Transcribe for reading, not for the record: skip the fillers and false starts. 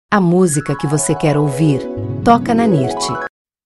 A música que você quer ouvir toca na NIRT.